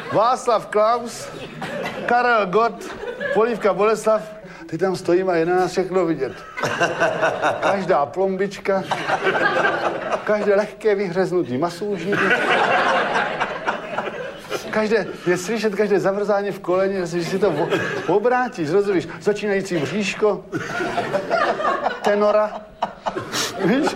Václav Klaus, Karel Gott, Polívka Boleslav. Ty tam stojíme a je na nás všechno vidět. Každá plombička, každé lehké vyhřeznutí masoužníky. Je slyšet každé zavrzání v koleni, že si to obrátíš, rozumíš? Začínající bříško, tenora, víš?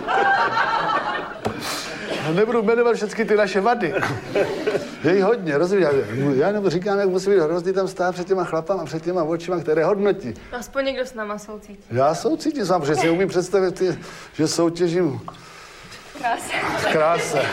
Nebudu jmenovat všechny ty naše vady. Je jí hodně, rozumíš? Já nebo říkám, jak musí být hrozný tam stát před těma chlapama, před těma očima, které hodnotí. Aspoň někdo s náma soucítí. Já soucítím sám, protože si umím představit, že soutěžím. Krása.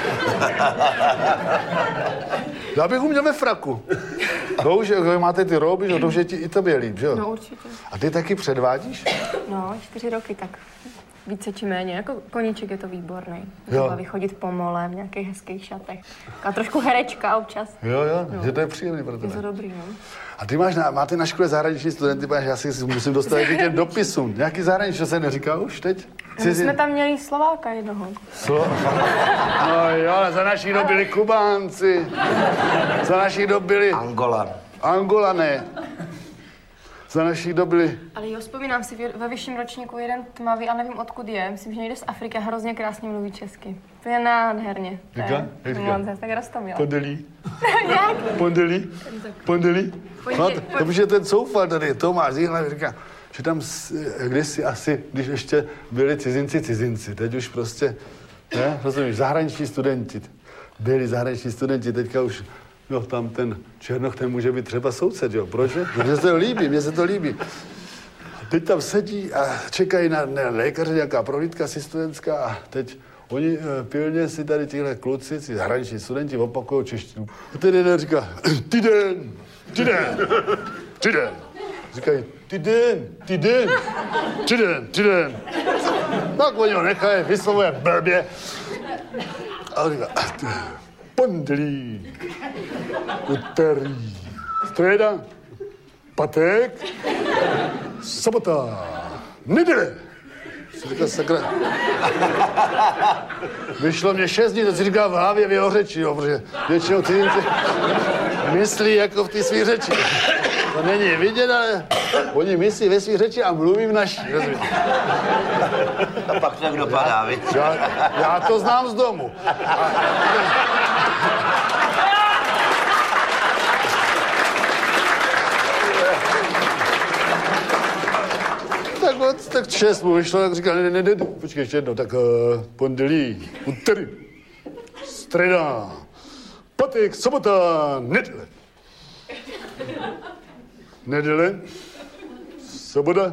Já bych uměl ve fraku. To už, máte ty rouby, to už je ti i tobě líp, že jo? No určitě. A ty taky předvádíš? No, 4 roky tak. Více či méně, jako koníček je to výborný. Jo. Třeba vychodit po mole v nějakých hezkých šatech. A trošku herečka občas. Jo, no. Že to je příjemný pro tebe. Je to dobrý, no. A ty máte na škole zahraniční studenty, já si musím dostat k těm dopisům. Nějaký zahraniční, to se neříká už teď? My jsme tam měli Slováka jednoho. No jo, ale za naší doby byli Kubánci. Za naší doby byli... Angolané. Za naší doby... Ale jo, vzpomínám si ve vyšším ročníku jeden tmavý, ale nevím odkud je. Myslím, že někde z Afriky a hrozně krásně mluví česky. To je nádherně. Jak říká? Tak roztomila. Pondelí. Jak? Pondelí. To už je ten soufal tady, Tomáš Zihle, říká, že tam kdysi asi, když ještě byli cizinci, teď už prostě, ne, rozumíš, zahraniční studenti, teďka už, no tam ten Černoch, ten může být třeba soudcet, jo, proč? Mně se to líbí. Teď tam sedí a čekají na lékaře, nějaká prohlídka si studentská a teď oni pilně si tady tihle kluci, si zahraniční studenti opakují češtinu. A ten jeden říká, týden. Říkají, týden. Tak oni ho nechají, vyslovuje blbě. A on říká, pondelí, úterý, středa, pátek, sobota, neděle. Říká, sakra. Vyšlo mě 6 dní, to si říká v hlavě v jeho řeči, jo, protože většinou cizinci myslí jako v té svý řeči. To není vidět, ale oni myslí ve svý řeči a mluví v naší, rozumíš? A pak to tak dopadá, víš? Já to znám z domu. Tak 6 mu vyšlo, tak říkal, ne, počkej ještě jednou, tak pondelí, úterý, středa, pátek, sobota, neděle, sobota,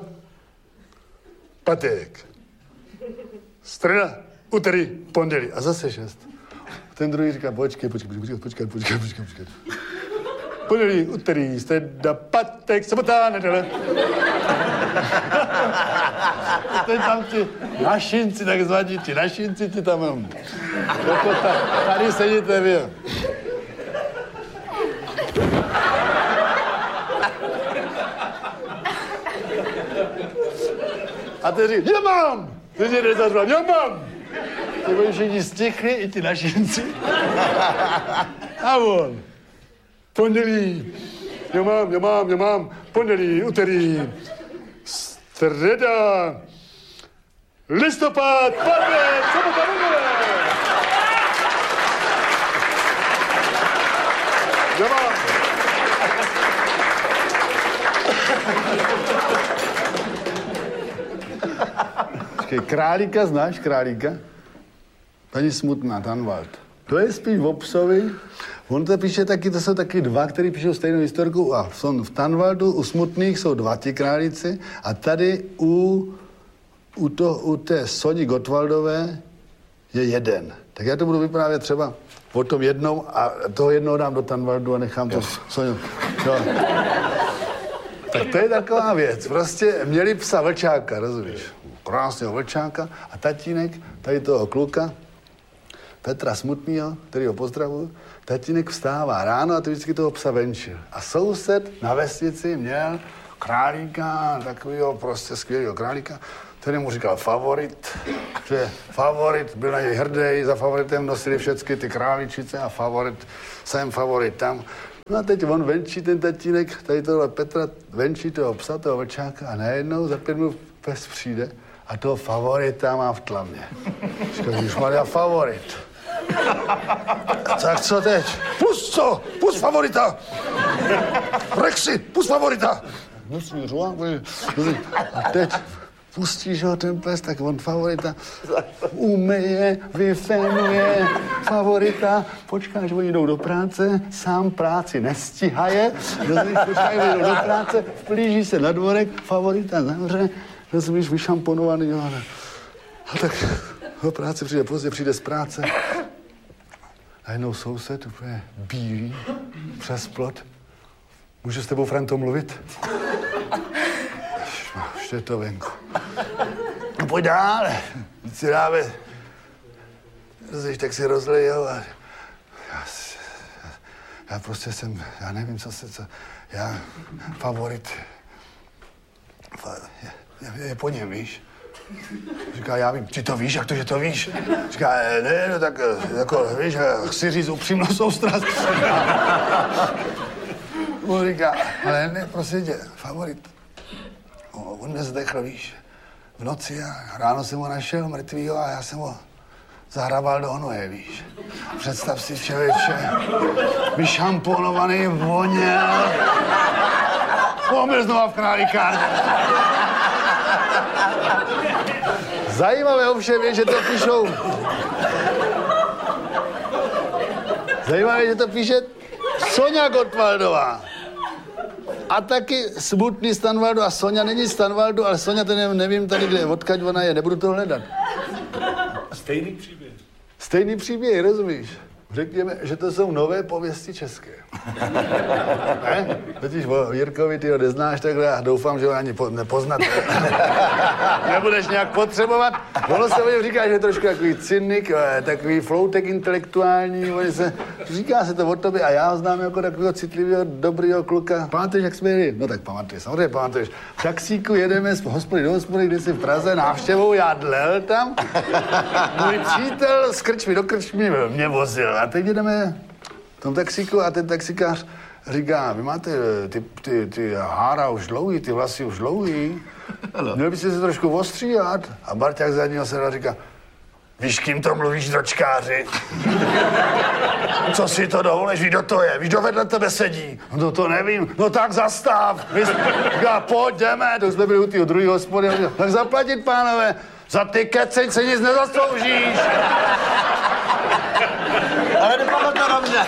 pátek, středa, úterý, pondelí a zase 6. Ten druhý říká, počkej. Pondelí, úterý, středa, pátek, sobota, neděle. Teď tam ti našinci, takzvaní ti našinci ti tam mám. Jako tady sedíte vy. A ty říkáš, já mám! Ty si nezařval, já mám! Ty oni všichni stichli, i ti našinci. A on. Pondelí. Já mám. Pondelí, úterý. Středa, listopad, pátek, sobota, neděle. Já mám. Králíka znáš, Králíka? Paní Smutná, Tanvald. To je spíš o psovi. On to píše taky, to jsou taky dva, kteří píšou stejnou historku a v Tanvaldu u Smutných jsou 2 ti králíci a tady u té Soni Gottwaldové je 1. Tak já to budu vyprávět třeba o tom jednou a toho jednoho dám do Tanvaldu a nechám to Soniu. No. Tak to je taková věc. Prostě měli psa vlčáka, rozumíš? Krásného vlčáka a tatínek tady toho kluka, Petra Smutnýho, který ho pozdravuju, tatínek vstává ráno a ty vždycky toho psa venčil. A soused na vesnici měl králíka, takovýho prostě skvělého králíka, který mu říkal favorit, že favorit, byl na něj hrdý, za favoritem nosili všechny ty králičice a favorit sem, favorit tam. No a teď on venčí ten tatínek, tady tohle Petra, venčí toho psa, toho vlčáka a najednou za 5 minut pes přijde a toho favorita má v tlamě. Říká, ježišmarja, favorit. Tak co teď? Pust favorita! Rexy, pust favorita! A teď pustíš ho ten pes, tak on favorita umyje, vyfénuje, favorita, počkáš, oni jdou do práce, sám práci nestíhaje, počkáš, jdou do práce, vplíží se na dvorek, favorita zavře, rozumíš, vyšamponovaný, jo. A tak do práce přijde pozdě, přijde z práce. Najednou soused, úplně bílý, přes plot. Můžu s tebou, Franto, mluvit? Ještě je to venku. No pojď dál, si dáme. Tak si rozlej, jo. Já prostě jsem, já nevím, já favorit. Je po něm, víš? Říká, já vím, ty to víš, jak to, že to víš? Říká, ne, no tak, jako, víš, chci říct upřímnou soustrast. On říká, ale ne, prosím tě, favorit. On mě zdechl, víš, v noci a ráno jsem ho našel mrtvýho a já jsem ho zahrabal do hnoje, víš. Představ si, člověče, vyšamponovaný, voněl. On byl znova v králíkárně. Zajímavé ovšem je, že to píšou. Zajímavé, že to píše Sonja Gottwaldová. A taky smutný Stanvaldu. A Sonja není Stanvaldu, ale Sonja, ten nevím tady, kde, odkud ona je, nebudu to hledat. Stejný příběh. Stejný příběh, rozumíš? Řekněme, že to jsou nové pověsti české. Ne? Totiž o Jirkovi ty ho neznáš takhle a doufám, že ho ani nepoznat. Nebudeš nějak potřebovat. Ono se o něm říká, že je trošku takový cynik, takový floutek intelektuální. Říká se to o tobě a já ho znám jako takového citlivého, dobrýho kluka. Pamatuješ, jak jsme jeli? No tak pamatuješ, samozřejmě pamatuješ. V taxíku jedeme z hospody do hospody, kde jsi v Praze návštěvou, já dlel tam. Můj přítel z krčmy do krčmy mě vozil. A teď jdeme v tom taxíku a ten taxikář říká, vy máte ty hára už dlouhý, ty vlasy už dlouhý. Měl byste se trošku ostříhat. A Barťák z zadního sedla říká, víš, kým to mluvíš, dročkáři? Co si to dovolíš, víš, kdo to je? Víš, kdo vedle tebe sedí? No to nevím. No tak zastav. Říká, pojď, jdeme. To jsme byli u tého druhého hospody. Tak zaplatit, pánové. Za ty keceň se nic nezasloužíš. Ale dopadlo to dobře.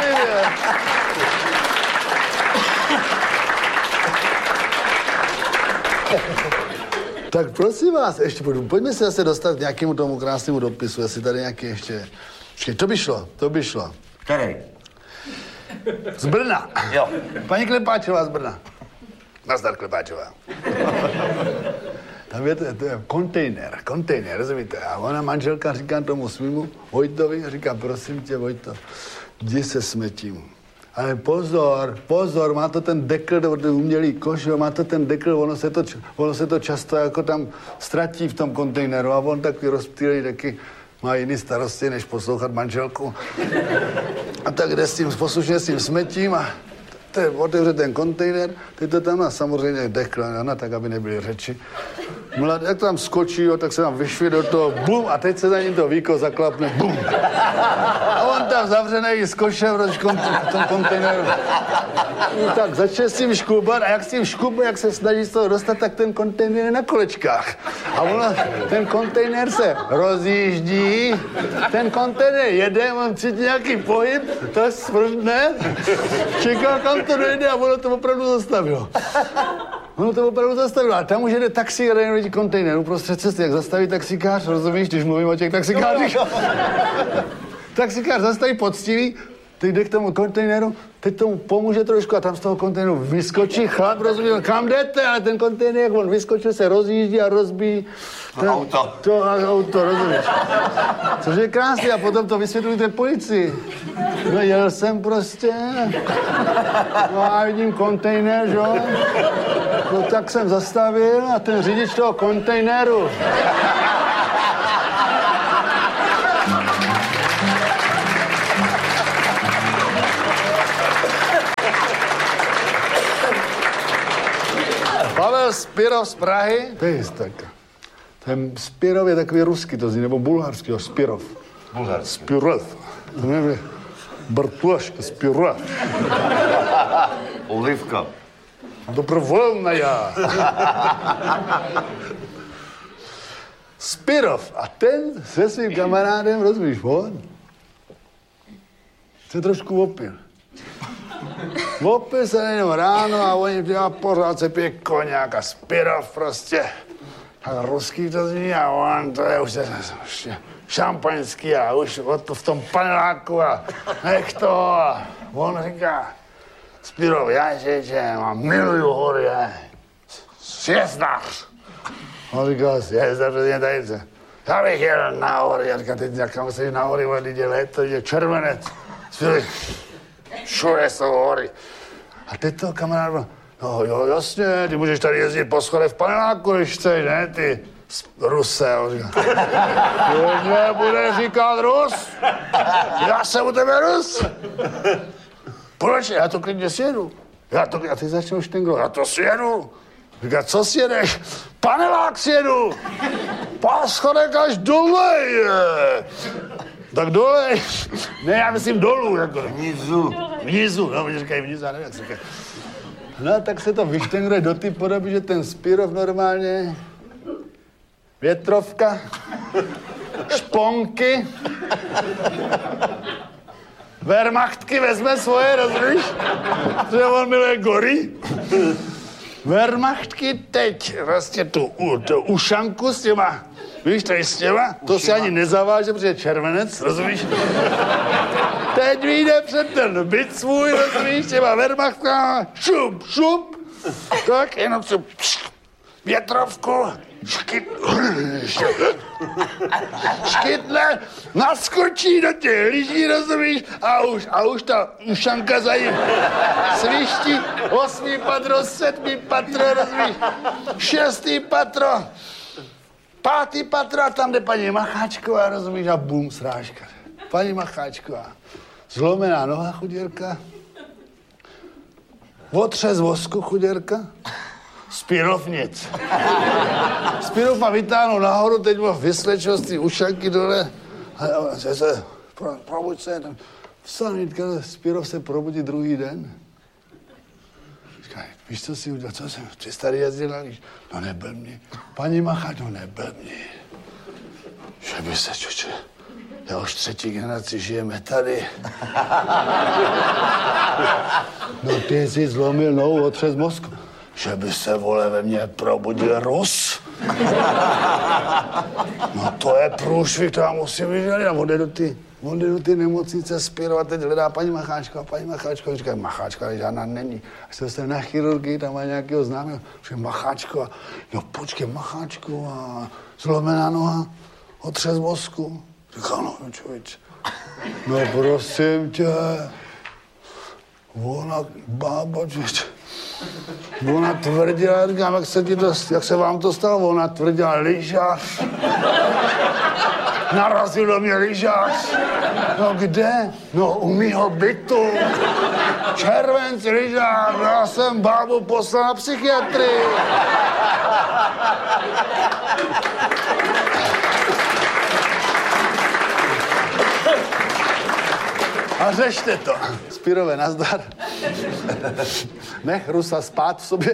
Tak prosím vás, ještě pojďme se zase dostat k nějakému tomu krásnému dopisu, jestli tady nějaký ještě... Počkej, to by šlo. Který? Z Brna. Jo. Paní Klepáčová z Brna. Nazdar, Klepáčová. Tam je kontejner, rozumíte? A ona manželka říká tomu svýmu Vojtovi, říká, prosím tě, Vojto, jdi se smetím. Ale pozor, má to ten dekl, umělý koš, má to ten dekl, ono se to často jako tam ztratí v tom kontejneru a on takový rozptýlej taky má jiný starosti, než poslouchat manželku. A tak jde s tím, poslušně s tím smetím a otevře ten kontejner, teď to tam má samozřejmě dekl, tak aby nebyly řeči. Jak tam skočí, tak se tam vyšví do toho, bum, a teď se za ním to víko zaklapne, bum. A on tam zavřený s košem v tom kontejneru. No, tak začne s tím škubat a jak s tím škubne, jak se snaží z toho dostat, tak ten kontejner je na kolečkách. A ten kontejner se rozjíždí, ten kontejner jede, on cítí nějaký pohyb, to svrdne, čeká, kam to dojde a ono to opravdu zastavilo. A tam už jede taxi a jde kontejner uprostřed cesty, jak zastaví taxikář, rozumíš, když mluvím o těch taxikářích. Taxikář zastaví poctivý, teď jde k tomu kontejneru, teď tomu pomůže trošku a tam z toho kontejneru vyskočí chlap, rozumím, kam jdete, ale ten kontejner, jak on vyskočil, se rozjíždí a rozbíjí. To auto, rozumíš. Což je krásný a potom to vysvětlujte policii. No jel jsem prostě, no a vidím kontejner, že? No tak jsem zastavil a ten řidič toho kontejneru byl Spirov z Prahy. To je jistka. Ten Spirov je takový ruský, to zní, nebo bulharský, jo, Spirov. Bulharský. Spirov. To nevím, Bartoška, Spirov. Olivka. Dobrovolná já. Spirov. A ten se svým kamarádem, rozumíš, on se trošku opil. Opil se jenom ráno a oni pořád se pije koněk a Spirov prostě. Tak ruský to zní a on to je už šampaňský a už v tom paneláku a nech to. A on říká, Spirov, já miluju hory, sjezdař. On říkal, sjezdař, já bych jel na hory. Já říkám, teď někam se na hory, teď je léto, teď je červenec. Spirov, všude jsou hory. A teď to kamarád byl, no jo, jasně, ty můžeš tady jezdit po schodech v paneláku, když chceš, ne, ty Ruse. On říká, mě bude říkat Rus, já jsem u tebe Rus. Proč? Já to klidně sjedu. A ty začneš štengrovat, já to sjedu. Říká, co sjedeš? Panelák sjedu. Po schodech až dole. Tak dole. Ne, já myslím dolů. Jako. Vnizu. No, oni říkají vnizu, já nevím, jak se říkají. No, tak se to vyštengruje do té podoby, že ten Spirov normálně, větrovka, šponky, Wehrmachtky vezme svoje, rozumíš? Že on miluje gory. Wehrmachtky teď vlastně tu ušanku s těma, víš, tady s těma, to si ani nezaváže, protože je červenec, rozumíš? Teď vyjde před ten byt svůj, rozumíš, těma Wehrmachtkama, šup, tak jenom si větrovku, škytne, naskočí do těch lyží, rozumíš, a už ta ušanka za ním sviští, 8. patro, 7. patro, rozumíš, 6. patro, 5. patro a tam jde paní Macháčková, rozumíš, a bum, srážka. Paní Macháčková, zlomená noha, chuděrka, otřes vosku, chuděrka, Spirov nic. Spirov má vytáhnout nahoru, teď má vyslečil z té ušanky dole. A se probuď se. Vstanítka, Spirov se probudí druhý den. Říká, víš, co si udělal? Co jsem? Ty tady jezdil na líž. No nebyl mě. Paní Macháč, no nebyl mě. Že by se, čoče, já už 3. generaci žijeme tady. No ty jsi zlomil nohu, otřes mozku. Že by se, vole, ve mně probudil Rus. No to je průšvih, to já musím vyžalit. A on jde do ty nemocnice Spirova, teď hledá paní Macháčka, říká, Macháčka, žádná není. Až se dostane na chirurgii, tam má nějakého známého, říká, Macháčkova. No počkej, Macháčkova, zlomená noha, otřes mozku. Říká, no člověče, no prosím tě, ona, bába, člověče. Ona tvrdila, říkám, jak se vám to stalo? Ona tvrdila, lyžař. Narazil do mě lyžař. No kde? No u mýho bytu. Červenci lyžař, já jsem bábu poslal na psychiatrii. A řešte to. Spirové, nazdar. Nech Rusa spát v sobě.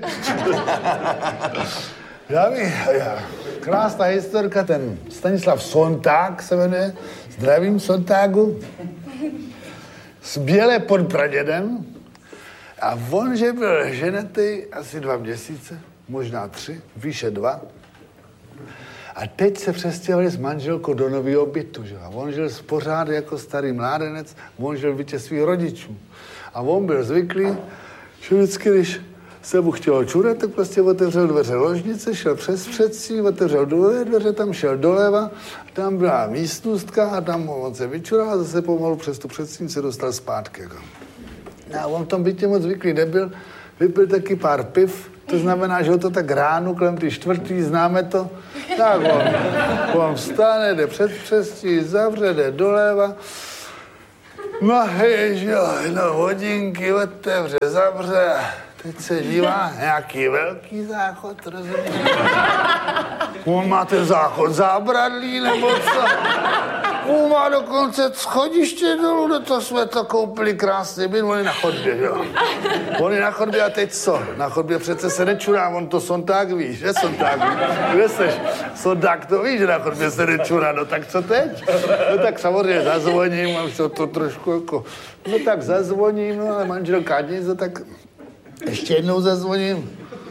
Krásná historka, ten Stanislav Sonták se jmenuje. Zdravím Sontágu. Z Bělé pod Pradědem. A on, že byl ženatý asi 2 měsíce, možná 3, výše 2. A teď se přestěhovali s manželkou do nového bytu, že? A on žil pořád jako starý mládenec, on žil v bytě svých rodičů. A on byl zvyklý, že vždycky, když se mu chtělo čurat, tak prostě otevřel dveře ložnice, šel přes předsí, otevřel druhé dveře, tam šel doleva, tam byla místnostka a tam on se vyčural a zase pomalu přes tu předsí se dostal zpátky. Jako. A on v tom bytě moc zvyklý nebyl, vypil taky pár piv, to znamená, že ho to tak ráno, kolem ty 4. známe to, tak on vstane, jde před předstí, zavře, jde doleva, no ježiš, no hodinky otevře, zavře, teď se dívá, nějaký velký záchod, rozumíš? On má ten záchod zábradlý, nebo co? On má dokonce schodiště dolů, do toho jsme to koupili krásně, on je na chodbě, jo. On je na chodbě a teď co? Na chodbě přece se nečurá, on to sonták víš, že sonták víš? Kde seš? Sonták to víš, že na chodbě se nečurá, no tak co teď? No tak samozřejmě zazvoním, a už to trošku jako, no tak zazvoním, no ale manželka nic, no tak ještě jednou zazvoním.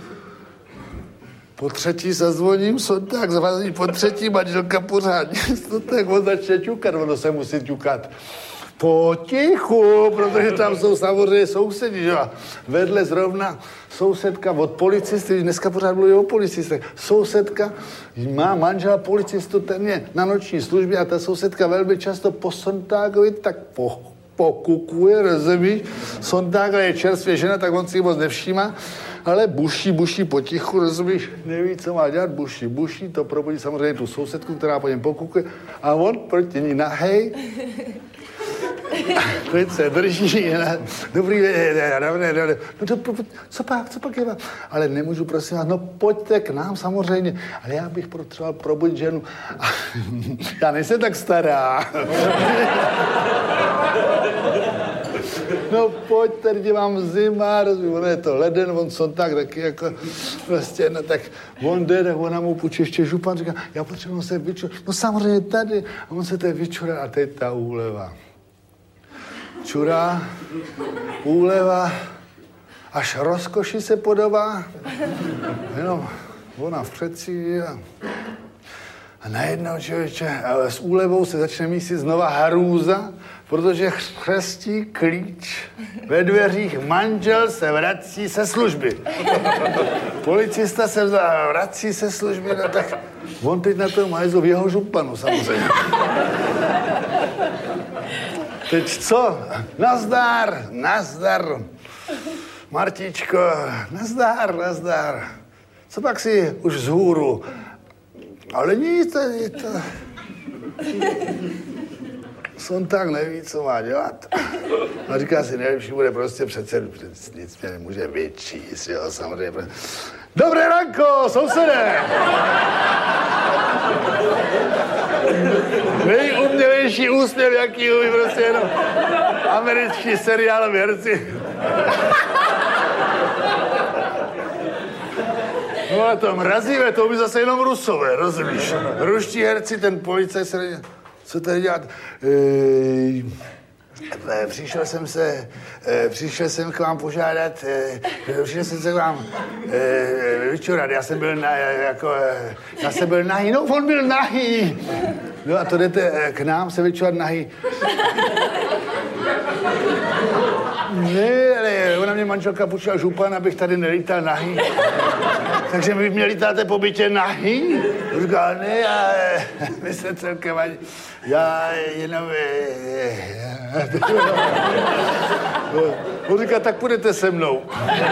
Po třetí zazvoním, sonták zvazí, po třetí manželka pořád nic, no tak on začne ťukat, ono se musí ťukat potichu, protože tam jsou samozřejmě sousedi, že? A vedle zrovna sousedka od policisty, dneska pořád mluví o policistech, sousedka má manžela policistu, ten je na noční službě a ta sousedka velmi často po sontákovi tak pokukuje, rozumíš? Sontáka je čerstvě žena, tak on si moc nevšímá, ale buší potichu, rozumíš? Neví, co má dělat, buší, to probudí samozřejmě tu sousedku, která po něm pokukuje a on proti ní nahej. Teď se drží, dobrý, no to, co pak je? Ale nemůžu, prosím vás, no pojďte k nám samozřejmě, ale já bych potřeboval probudit ženu. Já nejsem tak stará. No pojďte, lidi, mám zima, ono je to leden, on sonták taky jako prostě, no tak on jde, tak ona mu půjče ještě župan, říká, já potřebuji se vyčurat, no samozřejmě tady, a on se tady vyčurá a teď ta úleva. Čurá, úleva, až rozkoši se podobá, jenom ona v předsí a najednou člověče, ale s úlevou se začne mísit znova hrůza, protože chřestí klíč ve dveřích, manžel se vrací se služby. Policista se vrací se služby, no tak on teď na tom hajzlu v jeho županu samozřejmě. Teď co? Nazdar. Martičko, nazdar. Co pak si už vzhůru? Ale nic, je to... Sonták neví, co má dělat. A říká si, nejlepší bude prostě přece nic mě nemůže vyčíst, jo, samozřejmě. Dobré ranko, sousedé! Nejumělejší úsměv, jaký umí prostě jenom američtí seriáloví herci. No ale to mrazivé, to umí zase jenom Rusové, rozumíš? Ruští herci, ten policajt se co tady dělat? Přišel jsem k vám požádat, přišel jsem se k vám vyčurat, já jsem byl nahý, no on byl nahý. No a to jdete k nám se vyčurat nahý. Ne, ale ona mě manželka půjčila župan, abych tady nelítal nahý. Takže vy mě lítáte po bytě nahý? Říkal, ne, my se celkem ani... Já jenom... On říká, tak půjdete se mnou.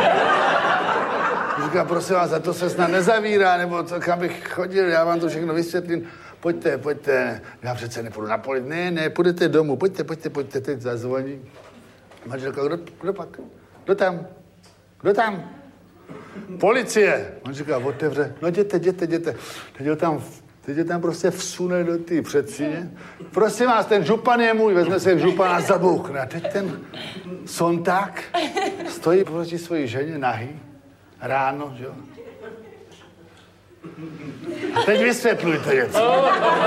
Říká, prosím vás, za to se snad nezavírá, nebo co, kam bych chodil, já vám to všechno vysvětlím. Pojďte, já přece nepůjdu na poli. Ne, půjdete domů, pojďte, teď zazvoní. Manželka, kdo pak? Kdo tam? Policie. On říká, otevře. No jděte. Teď ho tam prostě vsune do té předsíně. Prosím vás, ten župan je můj, vezme se župana a zabouchne. A teď ten sonták stojí proti svojí ženě nahý. Ráno, že jo? A teď vysvětlujte něco.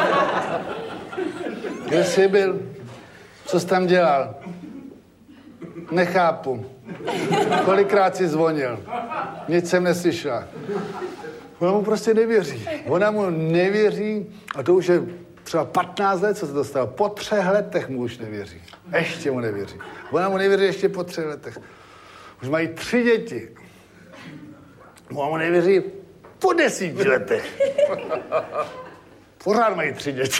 Kde jsi byl? Co jsi tam dělal? Nechápu. Kolikrát jsi zvonil? Nic jsem neslyšela. Ona mu prostě nevěří. Ona mu nevěří a to už je třeba 15 let, co se to stalo. Po 3 letech mu už nevěří. Ještě mu nevěří. Ona mu nevěří ještě po 3 letech. Už mají 3 děti. Ona mu nevěří po 10 letech. Pořád mají 3 děti.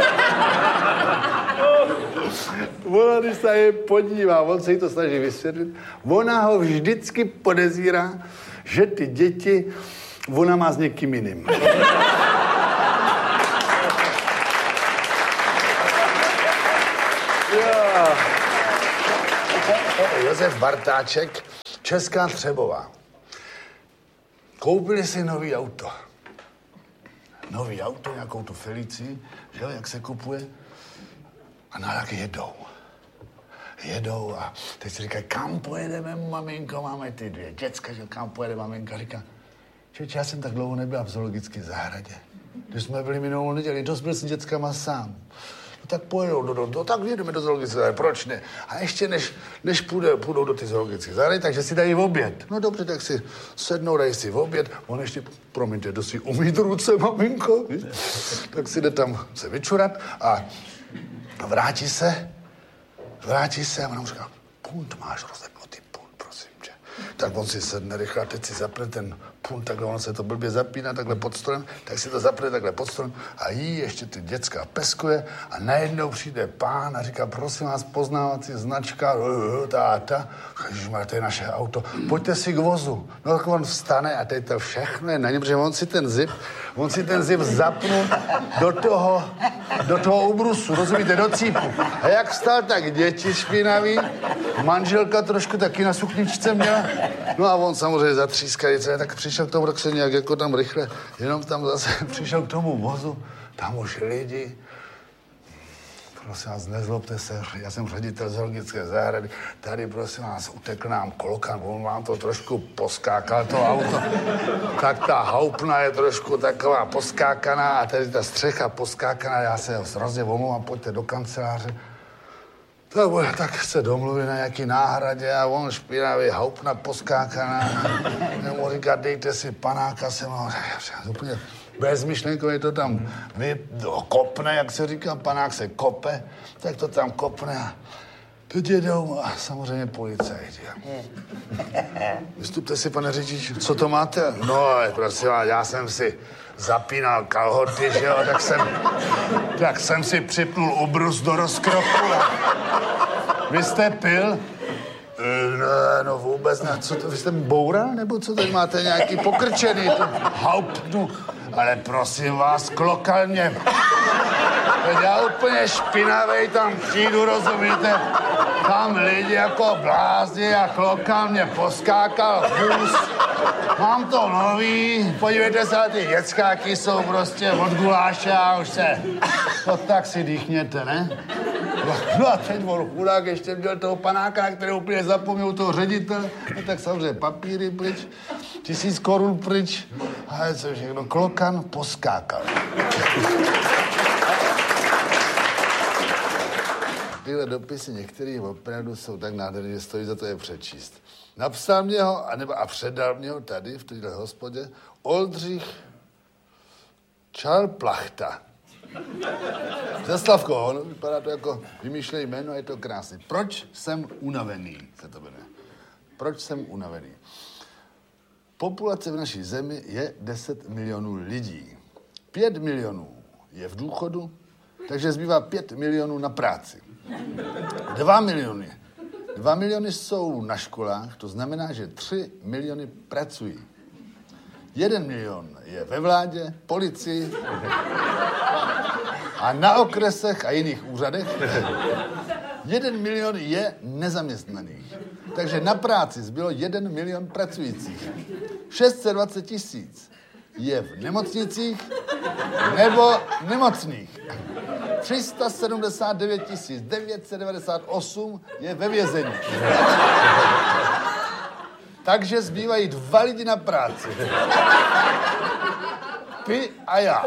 Ona, když se je podívá, on se jí to snaží vysvětlit, ona ho vždycky podezírá, že ty děti ona má s někým jiným. Josef Bartáček, Česká Třebová. Koupili si nový auto. Nový auto, nějakou tu Felicii, že jo, jak se kupuje. A najednou jedou a teď si říkají, kam pojedeme, maminko, máme ty 2 děcka, že kam pojede maminka, říká, čeče, já jsem tak dlouho nebyla v zoologické zahradě. Když jsme byli minulou neděli, dost byl s dětskama sám. No tak pojedou, tak jedeme do zoologické zahrady, proč ne? A ještě než půjdou do ty zoologické zahrady, takže si dají oběd. No dobře, tak si sednou, dají si oběd, on ještě, promiňte, jdu si umýt ruce, maminko, tak si jde tam se vyčurat a vrátí se a ona mu říká, punt máš rozepnutý, punt, prosím tě. Tak on si sedne rychle a teď si zapne ten punt, takhle ono se to blbě zapíná takhle pod stolem, tak si to zapne takhle pod stolem a jí ještě ty děcka peskuje a najednou přijde pán a říká, prosím vás, poznávací značka, táta, ježišmar, to je naše auto, pojďte si k vozu. No tak on vstane a teď to všechno je na něm, protože on si ten zip zapnul do toho ubrusu, rozumíte, do cípu. A jak vstal, tak děti špinaví, manželka trošku taky na sukničce měla, no a on samozřejmě zatřískají, tak přišel k tomu, tak se nějak jako tam rychle, jenom tam zase přišel k tomu vozu, tam už lidi, prosím vás, nezlobte se, já jsem ředitel zoologické zahrady, tady prosím vás, utekl nám klokan, on vám to trošku poskákal, to auto, tak ta houpna je trošku taková poskákaná a tady ta střecha poskákaná, já se hrozně omlouvám, pojďte do kanceláře. Tak se domluví na nějaký náhradě a on špinavý, houpna poskákaná. Nemu říká, dejte si panáka sem. Úplně bezmyšlenkově to tam kopne, jak se říká, panák se kope, tak to tam kopne a teď jedou a samozřejmě policajti. Vystupte si, pane řidiči, co to máte? No, prosím vás, já jsem si zapínal kalhoty, že jo, tak jsem si připnul ubrus do rozkroku. Vy jste pil? No vůbec ne. Co to, vy jste boural, nebo co tady máte nějaký pokrčený? Hauptnu. Ale prosím vás, klokal mě. Teď já úplně špinavej tam přijdu, rozumíte? Tam lidi jako blázni a klokal mě poskákal vůz. Mám to nový, podívejte se, ty děckáky jsou prostě od guláše a už se... To tak si dýchněte, ne? No a teď on chudák ještě měl toho panáka, na kterého úplně zapomněl toho ředitele, no tak samozřejmě papíry pryč, 1000 korun pryč a co všechno, klokan poskákal. Tyhle dopisy některých opravdu jsou tak nádherné, že stojí za to je přečíst. Napsal mě ho a předal mě ho tady, v této hospodě, Oldřich Čalplachta. Ze Slavkova, no, vypadá to jako vymýšlej jméno, je to krásný. Proč jsem unavený, se to jmenuje. Proč jsem unavený? Populace v naší zemi je 10 milionů lidí. 5 milionů je v důchodu, takže zbývá 5 milionů na práci. 2 miliony. 2 miliony jsou na školách, to znamená, že 3 miliony pracují. 1 milion je ve vládě, policii a na okresech a jiných úřadech. 1 milion je nezaměstnaných. Takže na práci zbylo 1 milion pracujících. 620 000 je v nemocnicích nebo nemocných. 379 998 je ve vězení. Takže zbývají 2 lidi na práci. Ty a já.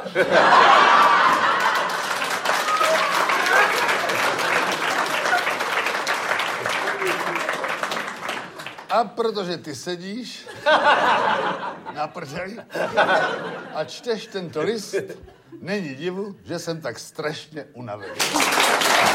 A protože ty sedíš na prdeli a čteš tento list, není divu, že jsem tak strašně unavený.